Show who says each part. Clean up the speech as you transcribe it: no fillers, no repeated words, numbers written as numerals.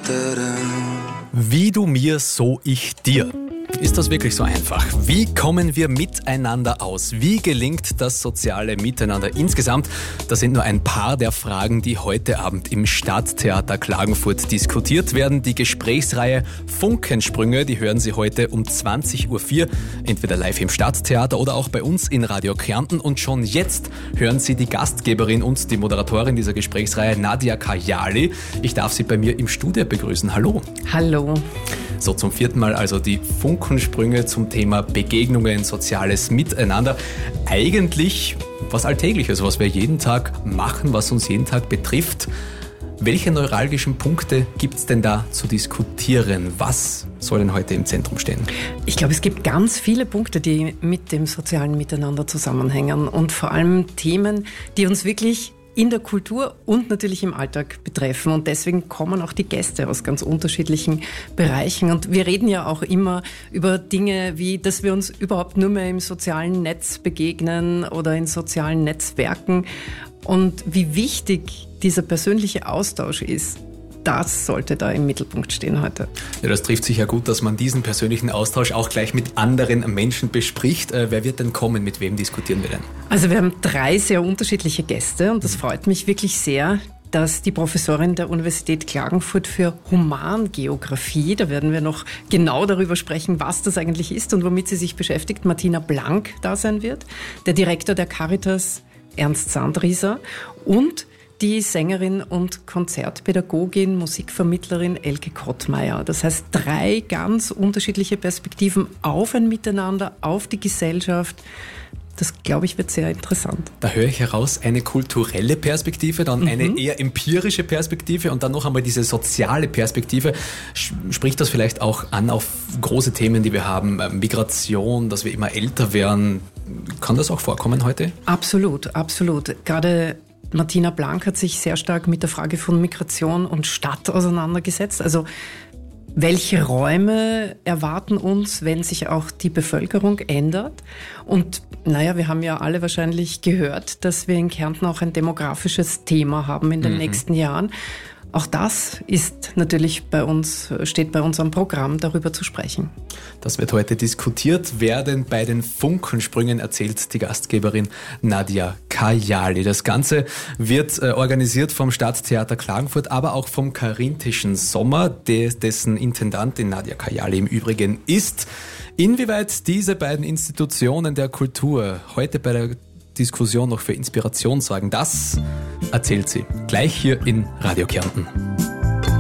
Speaker 1: Wie du mir, so ich dir. Ist das wirklich so einfach? Wie kommen wir miteinander aus? Wie gelingt das soziale Miteinander insgesamt? Das sind nur ein paar der Fragen, die heute Abend im Stadttheater Klagenfurt diskutiert werden. Die Gesprächsreihe Funkensprünge, die hören Sie heute um 20.04 Uhr, entweder live im Stadttheater oder auch bei uns in Radio Kärnten. Und schon jetzt hören Sie die Gastgeberin und die Moderatorin dieser Gesprächsreihe, Nadia Kajali. Ich darf Sie bei mir im Studio begrüßen. Hallo.
Speaker 2: Hallo.
Speaker 1: So, zum 4. Mal also die Funkensprünge zum Thema Begegnungen, soziales Miteinander. Eigentlich was Alltägliches, was wir jeden Tag machen, was uns jeden Tag betrifft. Welche neuralgischen Punkte gibt es denn da zu diskutieren? Was soll denn heute im Zentrum stehen?
Speaker 2: Ich glaube, es gibt ganz viele Punkte, die mit dem sozialen Miteinander zusammenhängen und vor allem Themen, die uns wirklich in der Kultur und natürlich im Alltag betreffen. Und deswegen kommen auch die Gäste aus ganz unterschiedlichen Bereichen. Und wir reden ja auch immer über Dinge wie, dass wir uns überhaupt nur mehr im sozialen Netz begegnen oder in sozialen Netzwerken. Und wie wichtig dieser persönliche Austausch ist, das sollte da im Mittelpunkt stehen heute.
Speaker 1: Ja, das trifft sich ja gut, dass man diesen persönlichen Austausch auch gleich mit anderen Menschen bespricht. Wer wird denn kommen? Mit wem diskutieren wir denn?
Speaker 2: Also wir haben 3 sehr unterschiedliche Gäste und das freut mich wirklich sehr, dass die Professorin der Universität Klagenfurt für Humangeografie, da werden wir noch genau darüber sprechen, was das eigentlich ist und womit sie sich beschäftigt, Martina Blank da sein wird, der Direktor der Caritas Ernst Sandrieser und die Sängerin und Konzertpädagogin, Musikvermittlerin Elke Kottmeier. Das heißt 3 ganz unterschiedliche Perspektiven auf ein Miteinander, auf die Gesellschaft. Das, glaube ich, wird sehr interessant.
Speaker 1: Da höre ich heraus, eine kulturelle Perspektive, dann eine eher empirische Perspektive und dann noch einmal diese soziale Perspektive. Spricht das vielleicht auch an auf große Themen, die wir haben? Migration, dass wir immer älter werden. Kann das auch vorkommen heute?
Speaker 2: Absolut, absolut. Gerade Martina Blank hat sich sehr stark mit der Frage von Migration und Stadt auseinandergesetzt. Also welche Räume erwarten uns, wenn sich auch die Bevölkerung ändert? Und wir haben ja alle wahrscheinlich gehört, dass wir in Kärnten auch ein demografisches Thema haben in den nächsten Jahren. Auch das ist natürlich steht bei uns am Programm, darüber zu sprechen.
Speaker 1: Das wird heute diskutiert werden. Bei den Funkensprüngen erzählt die Gastgeberin Nadia Kajali. Das Ganze wird organisiert vom Stadttheater Klagenfurt, aber auch vom Karinthischen Sommer, dessen Intendantin Nadia Kajali im Übrigen ist. Inwieweit diese beiden Institutionen der Kultur heute bei der Diskussion noch für Inspiration sorgen, das erzählt sie gleich hier in Radio Kärnten.